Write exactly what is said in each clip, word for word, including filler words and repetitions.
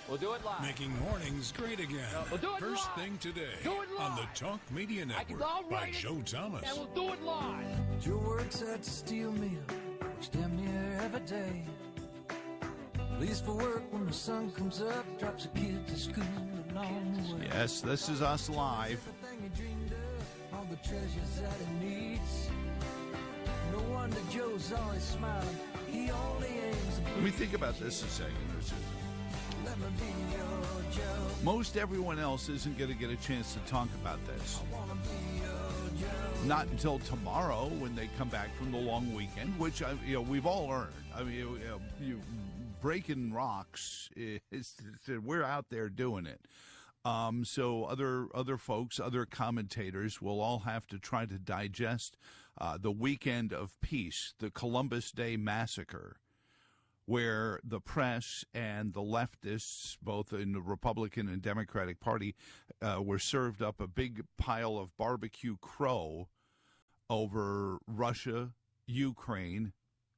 We'll do it live. Making mornings great again. No, we'll do it First live. thing today Do it live. on the Talk Media Network by Joe Thomas. And we'll do it live. Joe works at the steel mill, works damn near every day. Leaves for work when the sun comes up, drops a kid to school along the way. Yes, this is us live. Everything he dreamed of, all the treasures that he needs. No wonder Joe's always smiling. He only aims. Let me think about this a second. Let me be your Joe. Most everyone else isn't going to get a chance to talk about this. I wanna be your Joe. Not until tomorrow when they come back from the long weekend, which uh, you know we've all earned. I mean, you, you, you breaking rocks. It's, it's, we're out there doing it. Um, so other other folks, other commentators will all have to try to digest uh, the weekend of peace, the Columbus Day massacre, where the press and the leftists, both in the Republican and Democratic Party, uh, were served up a big pile of barbecue crow over Russia, Ukraine,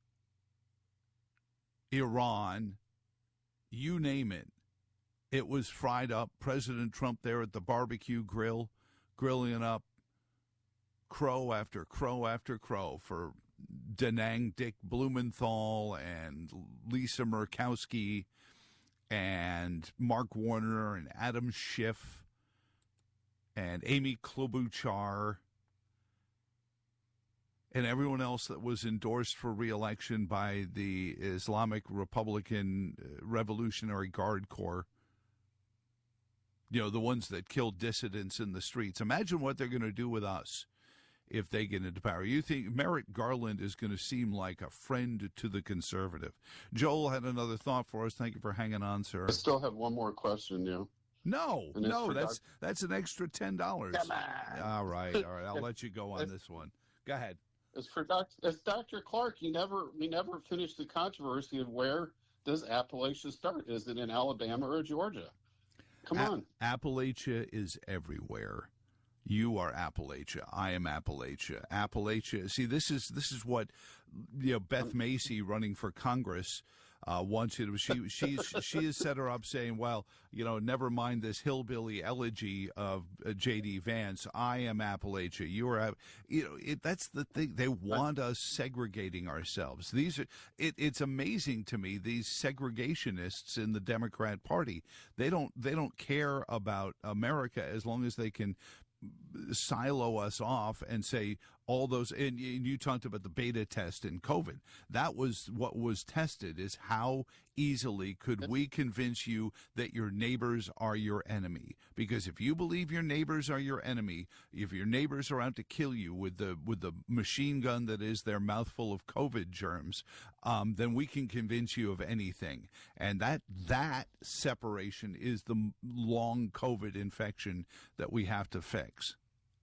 Iran, you name it. It was fried up. President Trump there at the barbecue grill, grilling up crow after crow after crow for Da Nang Dick Blumenthal and Lisa Murkowski and Mark Warner and Adam Schiff and Amy Klobuchar and everyone else that was endorsed for re-election by the Islamic Republican Revolutionary Guard Corps. You know, the ones that killed dissidents in the streets. Imagine what they're going to do with us if they get into power. You think Merrick Garland is going to seem like a friend to the conservative? Joel had another thought for us. Thank you for hanging on, sir. I still have one more question, Neil. No, And it's no, for that's Doc- that's an extra ten dollars. Come on. All right, all right. I'll let you go on this one. Go ahead. As for Doc, as Doctor Clark, you never we never finished the controversy of where does Appalachia start? Is it in Alabama or Georgia? Come A- on. Appalachia is everywhere. You are Appalachia. I am Appalachia. Appalachia. See, this is this is what you know. Beth Macy, running for Congress, uh, wants you to. She she's she has set her up saying, "Well, you know, never mind this hillbilly elegy of uh, J D Vance. I am Appalachia. You are. You know, it, that's the thing. They want us segregating ourselves. These are. It, it's amazing to me. These segregationists in the Democrat Party. They don't. They don't care about America as long as they can silo us off and say all those, and you talked about the beta test in COVID. That was what was tested, is how easily could we convince you that your neighbors are your enemy? Because if you believe your neighbors are your enemy, if your neighbors are out to kill you with the with the machine gun that is their mouthful of COVID germs, um, then we can convince you of anything. And that that separation is the long COVID infection that we have to fix.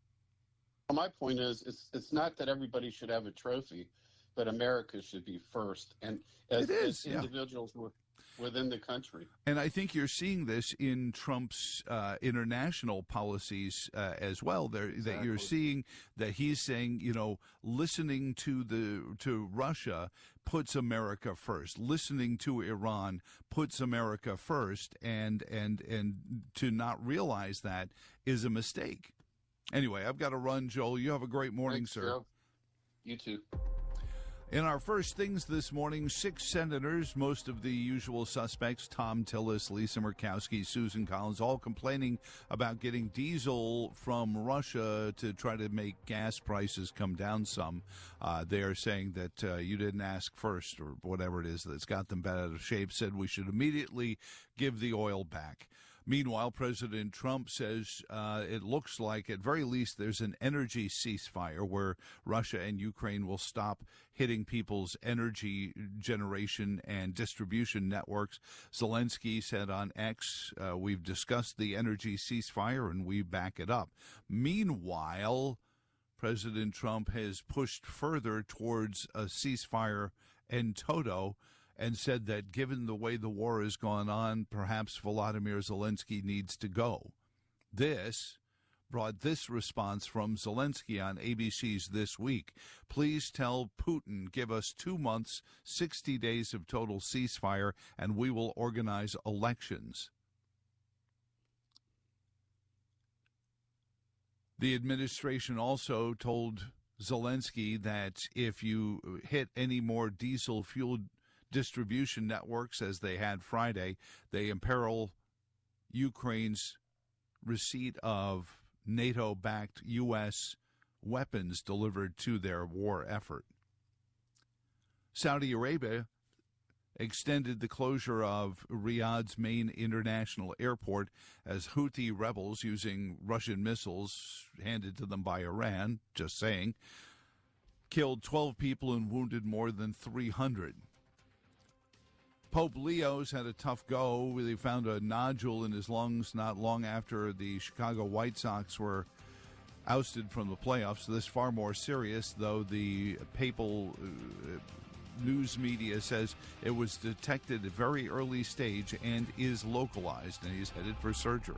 My point is, it's it's not that everybody should have a trophy, but America should be first, and as, It is, as yeah. individuals wi- within the country. And I think you're seeing this in Trump's uh, international policies uh, as well. There, that you're seeing that he's saying, you know, listening to the to Russia puts America first. Listening to Iran puts America first, and and and to not realize that is a mistake. Anyway, I've got to run, Joel. You have a great morning, Thanks, sir. Joe. You too. In our first things this morning, six senators, most of the usual suspects, Tom Tillis, Lisa Murkowski, Susan Collins, all complaining about getting diesel from Russia to try to make gas prices come down some. Uh, they are saying that uh, you didn't ask first, or whatever it is that's got them bent out of shape, said we should immediately give the oil back. Meanwhile, President Trump says uh, it looks like, at very least, there's an energy ceasefire where Russia and Ukraine will stop hitting people's energy generation and distribution networks. Zelensky said on X, uh, we've discussed the energy ceasefire and we back it up. Meanwhile, President Trump has pushed further towards a ceasefire en toto, and said that given the way the war has gone on, perhaps Volodymyr Zelensky needs to go. This brought this response from Zelensky on A B C's This Week. Please tell Putin, give us two months, sixty days of total ceasefire, and we will organize elections. The administration also told Zelensky that if you hit any more diesel fuel distribution networks, as they had Friday, they imperil Ukraine's receipt of NATO-backed U S weapons delivered to their war effort. Saudi Arabia extended the closure of Riyadh's main international airport as Houthi rebels using Russian missiles handed to them by Iran, just saying, killed twelve people and wounded more than three hundred. Pope Leo's had a tough go. They found a nodule in his lungs not long after the Chicago White Sox were ousted from the playoffs. So this is far more serious, though the papal uh, news media says it was detected at a very early stage and is localized, and he's headed for surgery.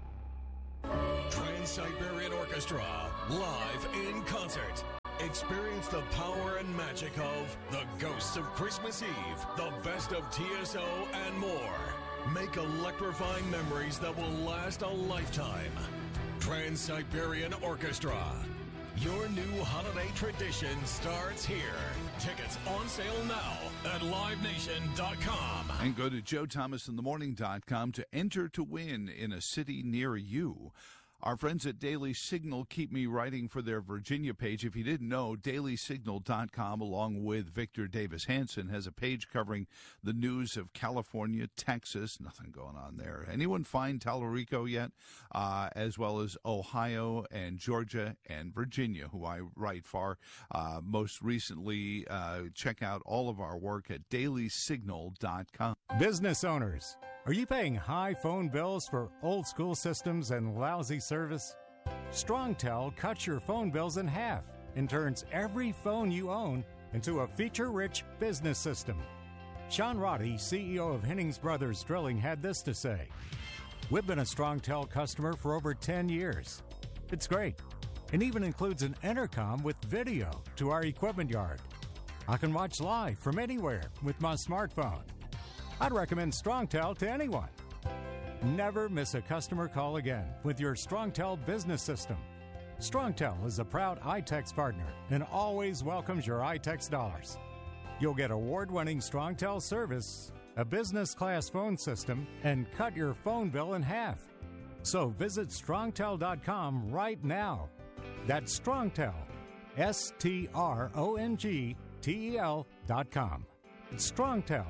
Trans-Siberian Orchestra, live in concert. Experience the power and magic of The Ghosts of Christmas Eve, the best of T S O, and more. Make electrifying memories that will last a lifetime. Trans-Siberian Orchestra. Your new holiday tradition starts here. Tickets on sale now at live nation dot com. And go to joe thomas in the morning dot com to enter to win in a city near you. Our friends at Daily Signal keep me writing for their Virginia page. If you didn't know, daily signal dot com, along with Victor Davis Hanson, has a page covering the news of California, Texas. Nothing going on there. Anyone find Tallarico yet? Uh, as well as Ohio and Georgia and Virginia, who I write for. Uh, most recently, uh, check out all of our work at daily signal dot com. Business owners, are you paying high phone bills for old school systems and lousy service? StrongTel cuts your phone bills in half and turns every phone you own into a feature-rich business system. Sean Roddy, C E O of Hennings Brothers Drilling, had this to say: "We've been a StrongTel customer for over ten years. It's great. It even includes an intercom with video to our equipment yard. I can watch live from anywhere with my smartphone. I'd recommend StrongTel to anyone. Never miss a customer call again with your StrongTel business system. StrongTel is a proud iTex partner and always welcomes your iTex dollars. You'll get award-winning StrongTel service, a business-class phone system, and cut your phone bill in half. So visit strongtel dot com right now. That's StrongTel, S T R O N G T E L dot com. It's StrongTel.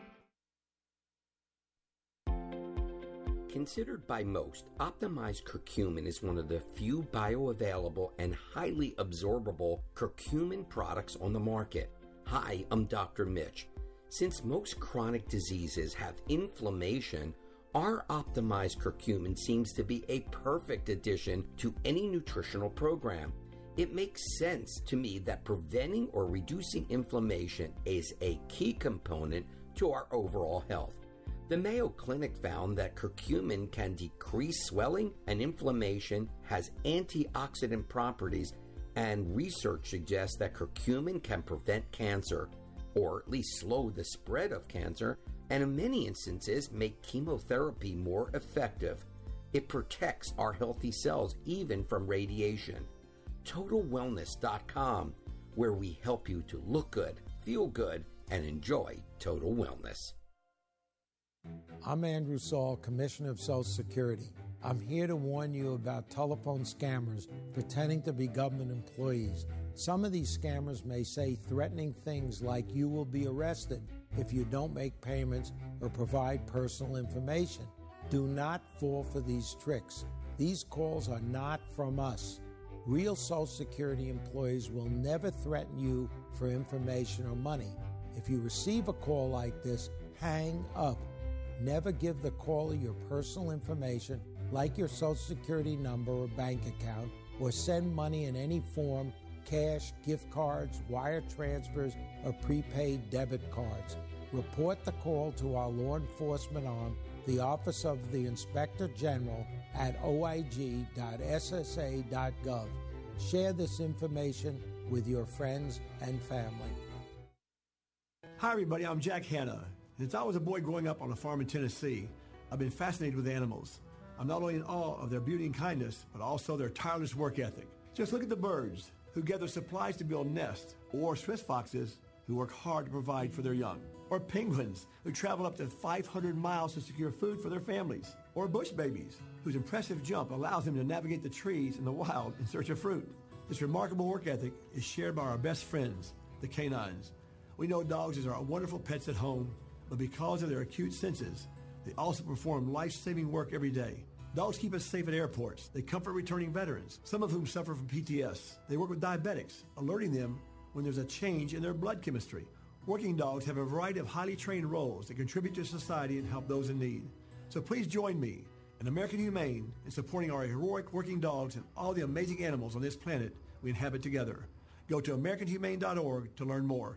Considered by most, optimized curcumin is one of the few bioavailable and highly absorbable curcumin products on the market. Hi, I'm Doctor Mitch. Since most chronic diseases have inflammation, our optimized curcumin seems to be a perfect addition to any nutritional program. It makes sense to me that preventing or reducing inflammation is a key component to our overall health. The Mayo Clinic found that curcumin can decrease swelling and inflammation, has antioxidant properties, and research suggests that curcumin can prevent cancer, or at least slow the spread of cancer, and in many instances make chemotherapy more effective. It protects our healthy cells even from radiation. total wellness dot com, where we help you to look good, feel good, and enjoy total wellness. I'm Andrew Saul, Commissioner of Social Security. I'm here to warn you about telephone scammers pretending to be government employees. Some of these scammers may say threatening things like you will be arrested if you don't make payments or provide personal information. Do not fall for these tricks. These calls are not from us. Real Social Security employees will never threaten you for information or money. If you receive a call like this, hang up. Never give the caller your personal information, like your Social Security number or bank account, or send money in any form, cash, gift cards, wire transfers, or prepaid debit cards. Report the call to our law enforcement arm, the Office of the Inspector General, at o i g dot s s a dot gov. Share this information with your friends and family. Hi, everybody. I'm Jack Hanna. Since I was a boy growing up on a farm in Tennessee, I've been fascinated with animals. I'm not only in awe of their beauty and kindness, but also their tireless work ethic. Just look at the birds who gather supplies to build nests, or Swiss foxes who work hard to provide for their young, or penguins who travel up to five hundred miles to secure food for their families, or bush babies whose impressive jump allows them to navigate the trees in the wild in search of fruit. This remarkable work ethic is shared by our best friends, the canines. We know dogs are wonderful pets at home, but because of their acute senses, they also perform life-saving work every day. Dogs keep us safe at airports. They comfort returning veterans, some of whom suffer from P T S. They work with diabetics, alerting them when there's a change in their blood chemistry. Working dogs have a variety of highly trained roles that contribute to society and help those in need. So please join me and American Humane in supporting our heroic working dogs and all the amazing animals on this planet we inhabit together. Go to american humane dot org to learn more.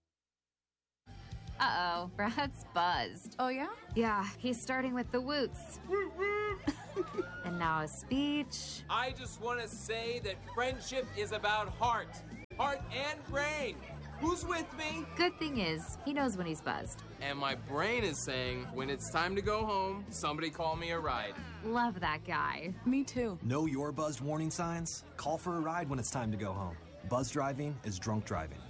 Uh-oh, Brad's buzzed. Oh, yeah? Yeah, he's starting with the woots. And now a speech. I just want to say that friendship is about heart. Heart and brain. Who's with me? Good thing is, he knows when he's buzzed. And my brain is saying, when it's time to go home, somebody call me a ride. Love that guy. Me too. Know your buzzed warning signs? Call for a ride when it's time to go home. Buzz driving is drunk driving.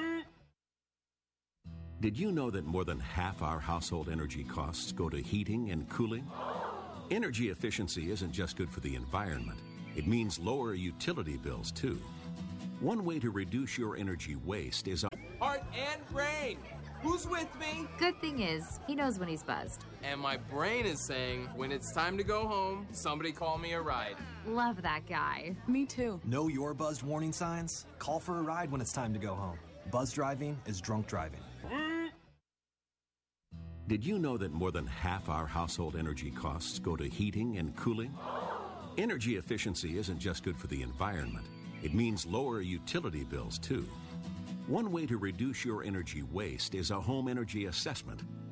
Did you know that more than half our household energy costs go to heating and cooling? Energy efficiency isn't just good for the environment. It means lower utility bills, too. One way to reduce your energy waste is... Heart and brain. Who's with me? Good thing is, he knows when he's buzzed. And my brain is saying, when it's time to go home, somebody call me a ride. Love that guy. Me too. Know your buzzed warning signs? Call for a ride when it's time to go home. Buzz driving is drunk driving. Did you know that more than half our household energy costs go to heating and cooling? Energy efficiency isn't just good for the environment. It means lower utility bills, too. One way to reduce your energy waste is a home energy assessment.